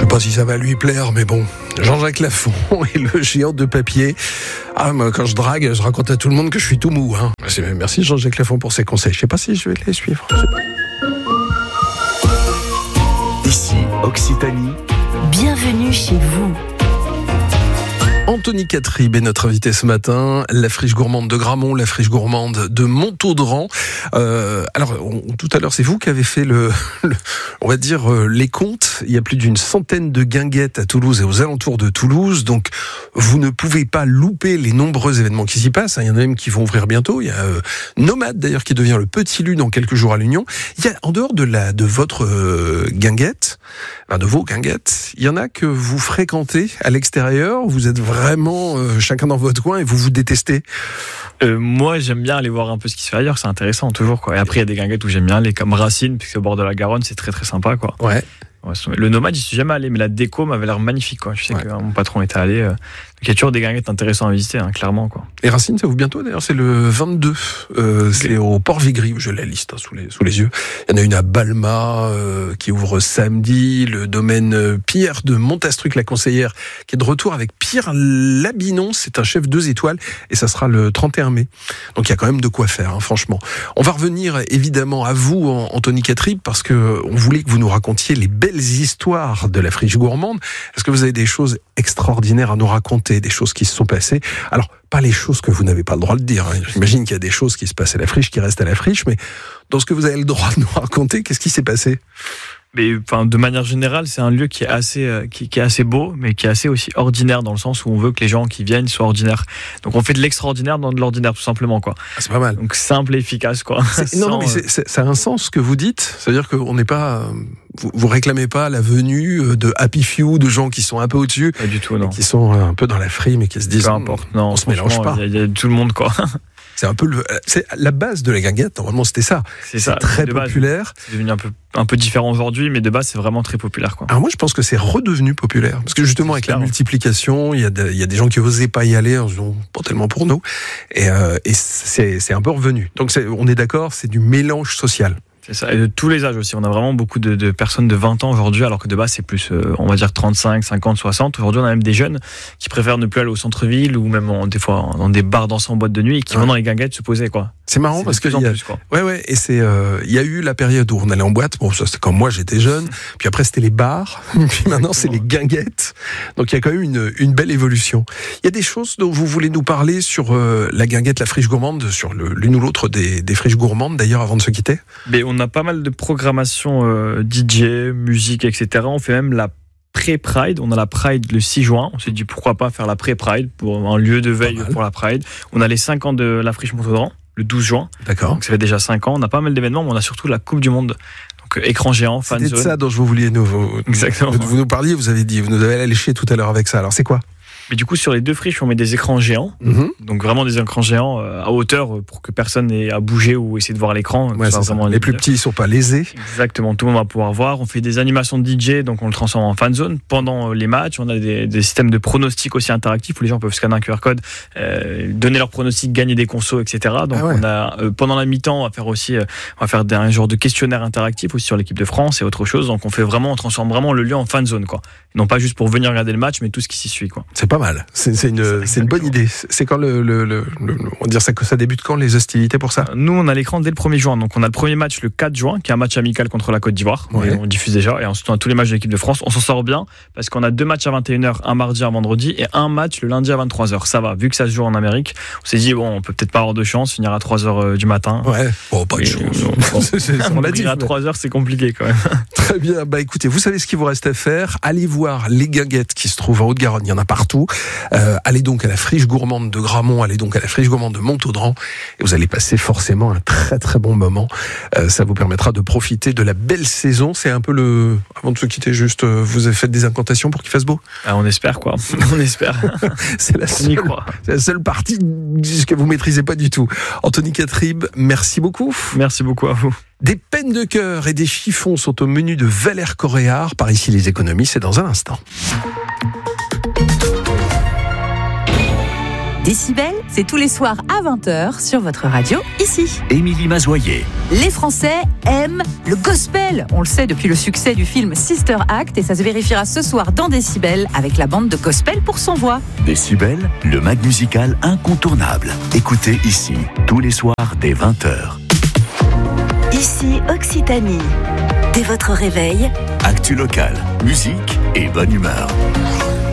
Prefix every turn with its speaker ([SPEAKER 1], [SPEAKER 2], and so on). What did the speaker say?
[SPEAKER 1] pas si ça va lui plaire, mais bon. Jean-Jacques Lafont et le géant de papier. Ah, moi, quand je drague, je raconte à tout le monde que je suis tout mou. Hein. Merci Jean-Jacques Lafont pour ses conseils. Je sais pas si je vais les suivre.
[SPEAKER 2] Ici, Occitanie.
[SPEAKER 3] Bienvenue chez vous.
[SPEAKER 1] Anthony Catrib est notre invité ce matin, la friche gourmande de Gramont, la friche gourmande de Montaudran. Tout à l'heure, c'est vous qui avez fait on va dire, les comptes. Il y a plus d'une centaine de guinguettes à Toulouse et aux alentours de Toulouse. Donc, vous ne pouvez pas louper les nombreux événements qui s'y passent. Il y en a même qui vont ouvrir bientôt. Il y a Nomade, d'ailleurs, qui devient le Petit Lu dans quelques jours à l'Union. Il y a, en dehors de votre guinguette, de vos guinguettes, il y en a que vous fréquentez à l'extérieur. Vous êtes vraiment chacun dans votre coin et vous vous détestez.
[SPEAKER 4] Moi, j'aime bien aller voir un peu ce qui se fait ailleurs, c'est intéressant toujours, quoi. Et après, il y a des guinguettes où j'aime bien aller, comme Racine, puisque au bord de la Garonne, c'est très très sympa, quoi.
[SPEAKER 1] Ouais.
[SPEAKER 4] Le Nomade, j'y suis jamais allé, mais la déco m'avait l'air magnifique, quoi. Je sais que mon patron était allé. Donc il y a toujours des guinguettes intéressantes à visiter, hein, clairement, quoi.
[SPEAKER 1] Et Racine, ça ouvre bientôt, d'ailleurs, c'est le 22. C'est au Port-Vigry, j'ai la liste sous les yeux. Il y en a une à Balma qui ouvre samedi, le domaine Pierre de Montastruc, la conseillère, qui est de retour avec Pierre Labinon, c'est un chef 2 étoiles, et ça sera le 31 mai. Donc il y a quand même de quoi faire, hein, franchement. On va revenir évidemment à vous, Anthony Catrib, parce que on voulait que vous nous racontiez les belles histoires de la friche gourmande. Est-ce que vous avez des choses extraordinaires à nous raconter, des choses qui se sont passées? Alors, pas les choses que vous n'avez pas le droit de dire. Hein. J'imagine qu'il y a des choses qui se passent à la friche, qui restent à la friche, mais dans ce que vous avez le droit de nous raconter, qu'est-ce qui s'est passé?
[SPEAKER 4] Mais de manière générale, c'est un lieu qui est assez, qui est assez beau, mais qui est assez aussi ordinaire dans le sens où on veut que les gens qui viennent soient ordinaires. Donc on fait de l'extraordinaire dans de l'ordinaire, tout simplement, quoi.
[SPEAKER 1] Ah, c'est pas mal.
[SPEAKER 4] Donc simple et efficace, quoi.
[SPEAKER 1] Non, mais ça a un sens ce que vous dites. C'est-à-dire qu'on n'est pas, vous réclamez pas la venue de happy few, de gens qui sont un peu au-dessus,
[SPEAKER 4] pas du tout, non.
[SPEAKER 1] Qui sont un peu dans la frime et qui se disent,
[SPEAKER 4] peu importe, non,
[SPEAKER 1] on se mélange pas.
[SPEAKER 4] Il y a tout le monde, quoi.
[SPEAKER 1] C'est un peu c'est la base de la guinguette. Normalement, c'était ça.
[SPEAKER 4] C'est
[SPEAKER 1] très populaire.
[SPEAKER 4] C'est devenu un peu différent aujourd'hui, mais de base, c'est vraiment très populaire, quoi.
[SPEAKER 1] Alors moi, je pense que c'est redevenu populaire. Parce que justement, avec la multiplication, il y a des gens qui osaient pas y aller, en disant, pas tellement pour nous. Et c'est un peu revenu. Donc on est d'accord, c'est du mélange social.
[SPEAKER 4] C'est ça, et de tous les âges aussi. On a vraiment beaucoup de personnes de 20 ans aujourd'hui, alors que de base, c'est plus, on va dire 35, 50, 60. Aujourd'hui, on a même des jeunes qui préfèrent ne plus aller au centre-ville ou même des fois dans des bars dansants en boîte de nuit et qui vont dans les guinguettes se poser, quoi.
[SPEAKER 1] C'est marrant parce que et il y a eu la période où on allait en boîte. Bon, ça c'était quand moi j'étais jeune. Puis après c'était les bars. Puis maintenant c'est les guinguettes. Donc il y a quand même une belle évolution. Il y a des choses dont vous voulez nous parler sur la guinguette, la friche gourmande, sur l'une ou l'autre des friches gourmandes d'ailleurs avant de se quitter.
[SPEAKER 4] Mais on a pas mal de programmation DJ, musique, etc. On fait même la pré-Pride, on a la Pride le 6 juin, on s'est dit pourquoi pas faire la pré-Pride pour un lieu de veille pour la Pride. On a les 5 ans de la friche Montaudran, le 12 juin.
[SPEAKER 1] D'accord.
[SPEAKER 4] Donc ça fait déjà 5 ans, on a pas mal d'événements, mais on a surtout la Coupe du Monde. Donc écran géant, fan zone.
[SPEAKER 1] C'est de ça dont je voulais
[SPEAKER 4] Exactement.
[SPEAKER 1] Vous nous parliez, vous nous avez alléché tout à l'heure avec ça. Alors c'est quoi?
[SPEAKER 4] Mais du coup, sur les deux friches, on met des écrans géants. Donc vraiment des écrans géants à hauteur pour que personne n'ait à bouger ou essayer de voir l'écran.
[SPEAKER 1] Ouais, les plus petits ne sont pas lésés.
[SPEAKER 4] Exactement, tout le monde va pouvoir voir. On fait des animations de DJ, donc on le transforme en fan zone. Pendant les matchs, on a des systèmes de pronostics aussi interactifs où les gens peuvent scanner un QR code, donner leurs pronostics, gagner des consos, etc. Donc on a pendant la mi-temps, on va faire un genre de questionnaire interactif aussi sur l'équipe de France et autre chose. Donc on transforme vraiment le lieu en fan zone, quoi. Non pas juste pour venir regarder le match, mais tout ce qui s'y suit, quoi.
[SPEAKER 1] C'est pas mal. C'est une bonne idée. C'est quand on va dire ça, que ça débute quand les hostilités pour ça?
[SPEAKER 4] Nous, on a l'écran dès le 1er juin. Donc, on a le premier match le 4 juin, qui est un match amical contre la Côte d'Ivoire. Ouais. On diffuse déjà. Et ensuite, on a tous les matchs de l'équipe de France. On s'en sort bien parce qu'on a 2 matchs à 21h, un mardi, un vendredi, et un match le lundi à 23h. Ça va. Vu que ça se joue en Amérique, on s'est dit, on peut peut-être pas avoir de chance, finir à 3h du matin.
[SPEAKER 1] Ouais. Bon, pas de chance.
[SPEAKER 4] On l'a dit. À 3h, c'est compliqué quand même.
[SPEAKER 1] Très bien. Bah, écoutez, vous savez ce qu'il vous reste à faire. Allez voir les guinguettes qui se trouvent en Haute-Garonne. Il y en a partout. Allez donc à la friche gourmande de Gramont, allez donc à la friche gourmande de Montaudran et vous allez passer forcément un très très bon moment. Ça vous permettra de profiter de la belle saison. C'est un peu avant de se quitter, juste vous avez fait des incantations pour qu'il fasse beau?
[SPEAKER 4] On espère, quoi. On espère.
[SPEAKER 1] C'est la seule partie que vous maîtrisez pas du tout. Anthony Catrib, merci beaucoup.
[SPEAKER 4] Merci beaucoup à vous.
[SPEAKER 1] Des peines de cœur et des chiffons sont au menu de Valère Coréard. Par ici les économies, c'est dans un instant.
[SPEAKER 3] Décibel, c'est tous les soirs à 20h sur votre radio, ici.
[SPEAKER 2] Émilie Mazoyer.
[SPEAKER 3] Les Français aiment le gospel. On le sait depuis le succès du film Sister Act et ça se vérifiera ce soir dans Décibel avec la bande de gospel pour son voix.
[SPEAKER 2] Décibel, le mag musical incontournable. Écoutez ici, tous les soirs dès 20h.
[SPEAKER 3] Ici Occitanie. Dès votre réveil,
[SPEAKER 2] Actu local, musique et bonne humeur.